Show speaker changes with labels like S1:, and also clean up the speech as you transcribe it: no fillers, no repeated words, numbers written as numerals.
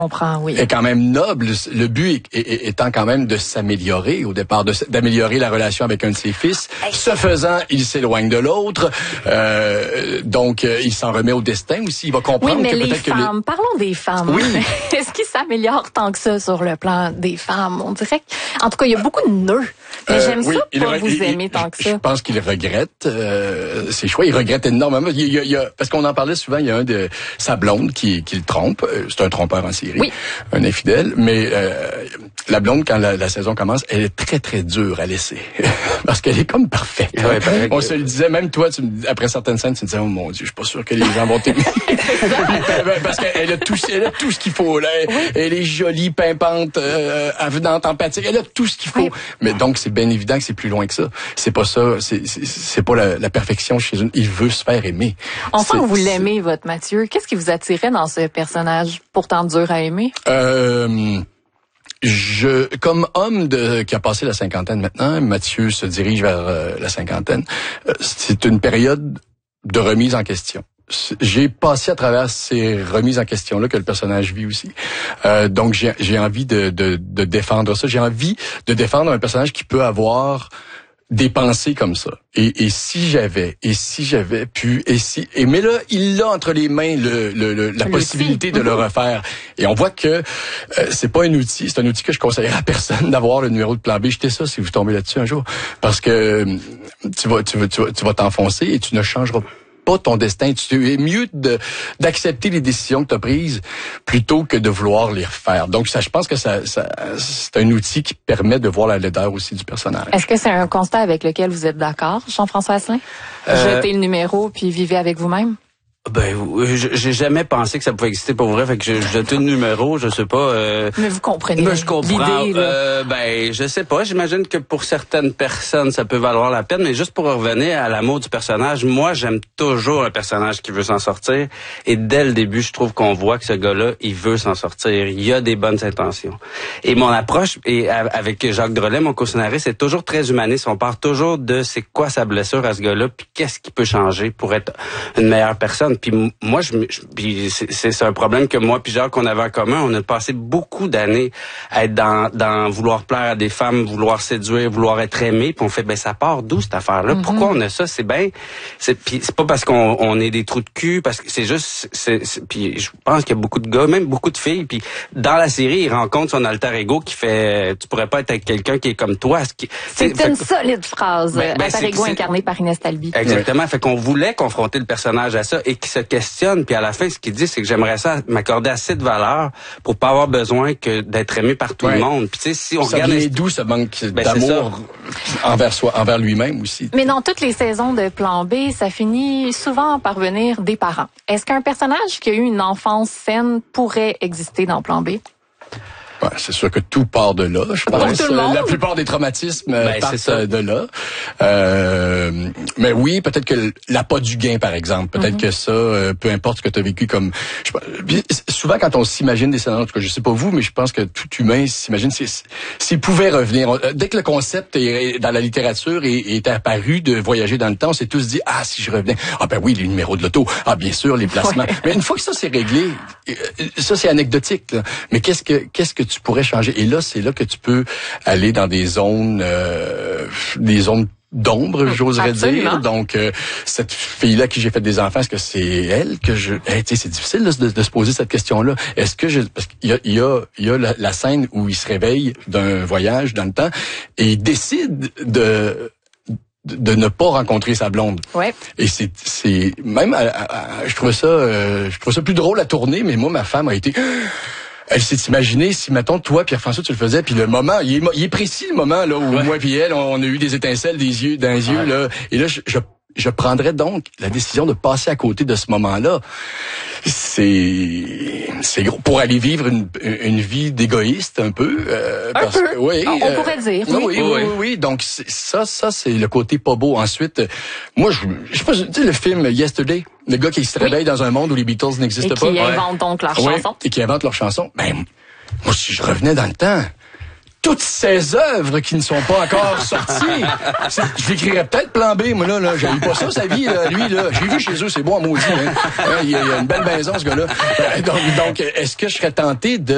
S1: comprends, oui.
S2: Est quand même noble. Le but étant quand même de s'améliorer au départ, d'améliorer la relation avec un de ses fils. Ce faisant, il s'éloigne de l'autre. Donc, il s'en remet au destin aussi. Il va comprendre
S1: oui, mais
S2: que
S1: les
S2: peut-être
S1: femmes, parlons des femmes.
S2: Oui.
S1: Est-ce qu'ils s'améliorent tant que ça sur le plan des femmes? On dirait en tout cas, il y a beaucoup de nœuds. Mais j'aime ça pas vous aimer tant que ça.
S2: Je pense qu'il regrette ses choix. Il regrette énormément. Parce qu'on en parlait souvent, il y a un de sa blonde qui le trompe. C'est un trompeur en série.
S1: Oui.
S2: Un infidèle. Mais la blonde, quand la saison commence, elle est très, très dure à laisser. Parce qu'elle est comme parfaite.
S3: Ouais,
S2: on se le disait, même toi, après certaines scènes, tu te disais, oh mon Dieu, je suis pas sûr que les gens vont t'aimer. Parce qu'elle a tout ce qu'il faut. Là.
S1: Oui.
S2: Elle est jolie, pimpante, avenante, empathique. Elle a tout ce qu'il faut.
S1: Oui.
S2: Mais donc, c'est bien évident que c'est plus loin que ça. C'est pas ça. C'est pas la perfection chez une. Il veut se faire aimer.
S1: On sent que vous l'aimez, votre Mathieu. Qu'est-ce qui vous attirait dans ce personnage pourtant dur à aimer?
S2: Comme homme qui a passé la cinquantaine maintenant, Mathieu se dirige vers la cinquantaine. C'est une période de remise en question. J'ai passé à travers ces remises en question-là que le personnage vit aussi. Donc, j'ai envie de défendre ça. J'ai envie de défendre un personnage qui peut avoir des pensées comme ça. Et si j'avais pu, mais là, il a entre les mains la possibilité de le refaire. Et on voit que c'est pas un outil, c'est un outil que je conseillerais à personne d'avoir le numéro de plan B. Jetez ça si vous tombez là-dessus un jour. Parce que tu vas t'enfoncer et tu ne changeras pas ton destin. Tu es mieux d'accepter les décisions que tu as prises plutôt que de vouloir les refaire. Donc je pense que ça c'est un outil qui permet de voir la laideur aussi du personnage.
S1: Est-ce que c'est un constat avec lequel vous êtes d'accord, Jean-François Asselin? Jetez le numéro puis vivez avec vous-même?
S3: Ben, j'ai jamais pensé que ça pouvait exister pour vrai, fait que j'ai jeté le numéro, je sais pas.
S1: Mais vous comprenez.
S3: Mais je comprends.
S1: L'idée,
S3: ben, je sais pas. J'imagine que pour certaines personnes, ça peut valoir la peine. Mais juste pour revenir à l'amour du personnage, moi, j'aime toujours un personnage qui veut s'en sortir. Et dès le début, je trouve qu'on voit que ce gars-là, il veut s'en sortir. Il a des bonnes intentions. Et mon approche, et avec Jacques Drolet, mon co-scénariste, c'est toujours très humaniste. On part toujours de c'est quoi sa blessure à ce gars-là, puis qu'est-ce qui peut changer pour être une meilleure personne. Puis moi, c'est un problème que moi puis Jacques, on avait en commun. On a passé beaucoup d'années à être dans vouloir plaire à des femmes, vouloir séduire, vouloir être aimé. Puis on fait, ben ça part d'où cette affaire-là? Mm-hmm. Pourquoi on a ça? C'est pas parce qu'on est des trous de cul, parce que c'est juste... Puis je pense qu'il y a beaucoup de gars, même beaucoup de filles. Puis dans la série, il rencontre son alter ego qui fait, tu pourrais pas être avec quelqu'un qui est comme toi.
S1: C'est une solide phrase. Alter ego incarné par Inès Talby.
S3: Exactement. Fait qu'on voulait confronter le personnage à ça et qu'il se questionne, puis à la fin, ce qu'il dit, c'est que j'aimerais ça m'accorder assez de valeur pour pas avoir besoin que d'être aimé par tout le monde. Puis tu sais, si on
S2: ça
S3: regarde...
S2: vient d'où ce manque d'amour envers lui-même aussi.
S1: Mais dans toutes les saisons de Plan B, ça finit souvent par venir des parents. Est-ce qu'un personnage qui a eu une enfance saine pourrait exister dans Plan B?
S2: Ouais, c'est sûr que tout part de là, je pense. La plupart des traumatismes partent de là. Mais oui, peut-être que l'appât du gain, par exemple, peut-être que ça, peu importe ce que tu as vécu comme... souvent, quand on s'imagine des scénarios, en tout cas, je sais pas vous, mais je pense que tout humain s'imagine s'il pouvait revenir. Dès que le concept est dans la littérature et est apparu de voyager dans le temps, on s'est tous dit, ah, si je revenais, ah ben oui, les numéros de l'auto, ah bien sûr, les placements. Ouais. Mais une fois que ça c'est réglé, ça c'est anecdotique, là. Mais qu'est-ce que tu pourrais changer? Et là, c'est là que tu peux aller dans des zones d'ombre, j'oserais dire. Donc, cette fille-là qui j'ai fait des enfants, est-ce que c'est elle que c'est difficile de se poser cette question-là. Est-ce que parce qu'il y a la scène où il se réveille d'un voyage dans le temps et il décide de ne pas rencontrer sa blonde.
S1: Ouais.
S2: Et c'est même je trouvais ça plus drôle à tourner, mais moi ma femme a été elle s'est imaginée si, mettons, toi, Pierre-François, tu le faisais, puis le moment, il est précis le moment là où moi puis elle, on a eu des étincelles dans les yeux là, et là je prendrais donc la décision de passer à côté de ce moment-là. C'est gros pour aller vivre une vie d'égoïste un peu.
S1: Parce que, oui, on pourrait dire.
S2: Oui. Donc ça c'est le côté pas beau. Ensuite, moi je sais pas, tu sais le film Yesterday, le gars qui se réveille dans un monde où les Beatles n'existent pas.
S1: Et qui invente donc leur chanson.
S2: Et qui invente leur chanson. Ben moi si je revenais dans le temps, toutes ces œuvres qui ne sont pas encore sorties. Je l'écrirais peut-être Plan B, moi là, j'ai eu pas ça sa vie, là, lui là. J'ai vu chez eux, c'est bon à maudit. Hein. Il y a une belle maison ce gars-là. Donc, est-ce que je serais tenté de